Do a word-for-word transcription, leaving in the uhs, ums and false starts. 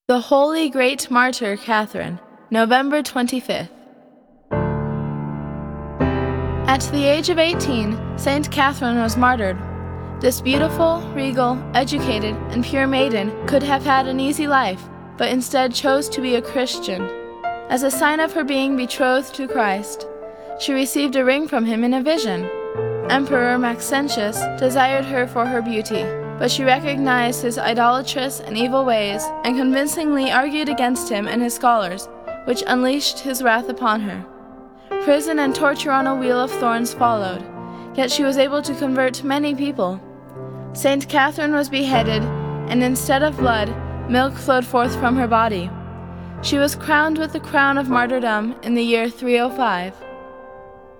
The Holy Great Martyr Catherine, November twenty-fifth. At the age of eighteen, Saint Catherine was martyred. This beautiful, regal, educated, and pure maiden could have had an easy life, but instead chose to be a Christian. As a sign of her being betrothed to Christ, she received a ring from him in a vision. Emperor Maxentius desired her for her beauty, but she recognized his idolatrous and evil ways and convincingly argued against him and his scholars, which unleashed his wrath upon her. Prison and torture on a wheel of thorns followed, yet she was able to convert many people. Saint Catherine was beheaded, and instead of blood, milk flowed forth from her body. She was crowned with the crown of martyrdom in the year three oh five.